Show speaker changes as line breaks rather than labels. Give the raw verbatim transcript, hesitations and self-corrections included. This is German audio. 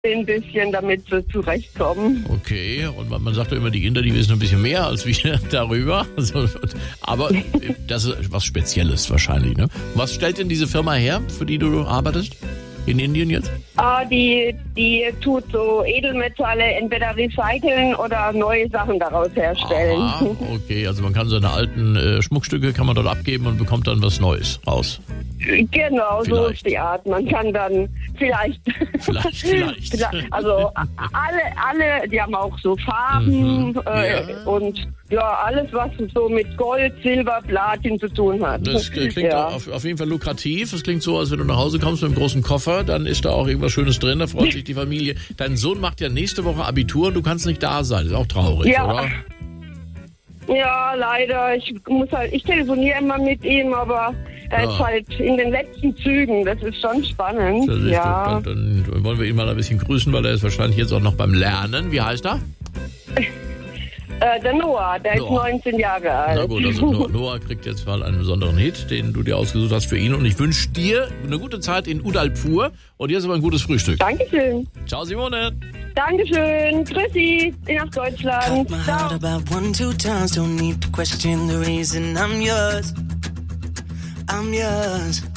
ein bisschen, damit sie zurechtkommen.
Okay, und man, man sagt ja immer, die Inder, die wissen ein bisschen mehr als wir darüber. Also, aber das ist was Spezielles wahrscheinlich, ne? Was stellt denn diese Firma her, für die du arbeitest? In Indien jetzt?
Ah, die, die tut so Edelmetalle entweder recyceln oder neue Sachen daraus herstellen.
Aha, okay, also man kann seine alten äh, Schmuckstücke kann man dort abgeben und bekommt dann was Neues raus.
Genau,
Vielleicht.
So ist die Art. Man kann dann vielleicht...
Vielleicht, vielleicht.
Also alle, alle, die haben auch so Farben
Mhm,
äh,
ja.
und ja, alles, was so mit Gold, Silber, Platin zu tun hat.
Das äh, klingt
ja.
auf, auf jeden Fall lukrativ. Es klingt so, als wenn du nach Hause kommst mit einem großen Koffer, dann ist da auch irgendwas Schönes drin, da freut sich die Familie. Dein Sohn macht ja nächste Woche Abitur und du kannst nicht da sein. Ist auch traurig,
Ja.
oder?
Ja, leider. Ich muss halt, ich telefoniere immer mit ihm, aber er
Ja.
ist halt in den letzten Zügen. Das ist schon spannend.
Das ist
ja.
gut. Dann, dann wollen wir ihn mal ein bisschen grüßen, weil er ist wahrscheinlich jetzt auch noch beim Lernen. Wie heißt er?
Äh, der Noah, der
Noah.
ist neunzehn Jahre alt.
Na gut, also No- Noah kriegt jetzt mal einen besonderen Hit, den du dir ausgesucht hast für ihn. Und ich wünsche dir eine gute Zeit in Udalpur und jetzt aber ein gutes Frühstück.
Dankeschön.
Ciao, Simone.
Dankeschön. Grüßi nach Deutschland.
Cut my
Ciao.
heart about one, two times. Don't need to question the reason I'm yours. I'm yours.